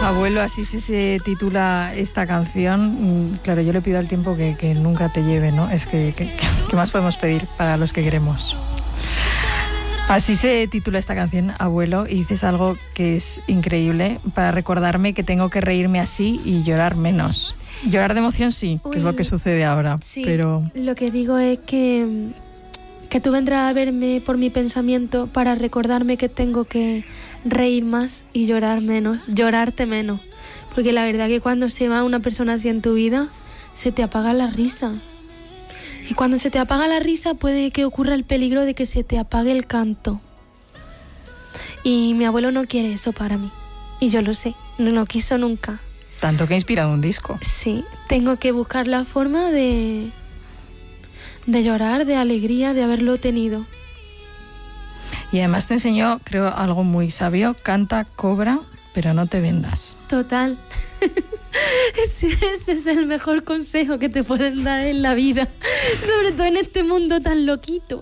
Abuelo, así se titula esta canción. Claro, yo le pido al tiempo que nunca te lleve, ¿no? Es que ¿qué más podemos pedir para los que queremos? Así se titula esta canción, Abuelo, y dices algo que es increíble para recordarme que tengo que reírme así y llorar menos. Llorar de emoción sí, que es lo que sucede ahora. Sí, pero lo que digo es que tú vendrás a verme por mi pensamiento para recordarme que tengo que reír más y llorar menos, llorarte menos. Porque la verdad que cuando se va una persona así en tu vida, se te apaga la risa. Y cuando se te apaga la risa puede que ocurra el peligro de que se te apague el canto. Y mi abuelo no quiere eso para mí. Y yo lo sé, no lo quiso nunca. Tanto que ha inspirado un disco. Sí, tengo que buscar la forma de llorar, de alegría, de haberlo tenido. Y además te enseñó, creo, algo muy sabio. Canta, cobra, pero no te vendas. Total. Ese es el mejor consejo que te pueden dar en la vida, sobre todo en este mundo tan loquito.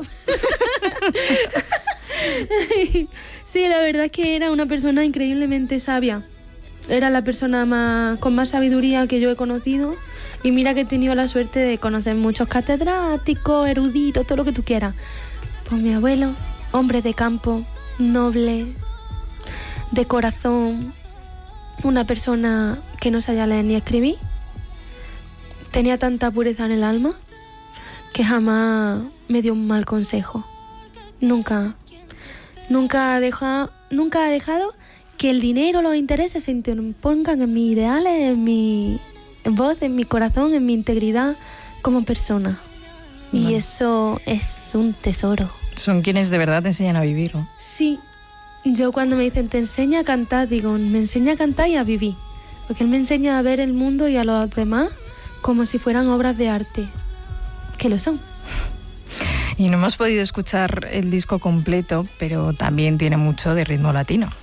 Sí, la verdad es que era una persona increíblemente sabia. Era la persona con más sabiduría que yo he conocido. Y mira que he tenido la suerte de conocer muchos catedráticos, eruditos, todo lo que tú quieras. Pues mi abuelo, hombre de campo, noble, de corazón, una persona que no sabía leer ni escribir, tenía tanta pureza en el alma que jamás me dio un mal consejo. Nunca ha dejado que el dinero o los intereses se interpongan en mis ideales, en mi voz, en mi corazón, en mi integridad como persona. Bueno. Y eso es un tesoro. Son quienes de verdad te enseñan a vivir, ¿no? Sí. Yo cuando me dicen te enseña a cantar, digo, me enseña a cantar y a vivir. Porque él me enseña a ver el mundo y a los demás como si fueran obras de arte. Que lo son. Y no hemos podido escuchar el disco completo, pero también tiene mucho de ritmo latino.